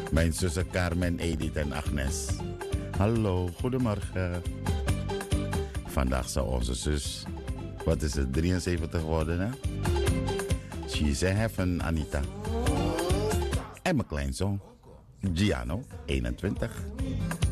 Mijn zussen Carmen, Edith en Agnes. Hallo, goedemorgen. Vandaag zou onze zus, wat is het, 73 worden, hè? She's a heaven, Anita. En mijn kleinzoon, Giano, 21.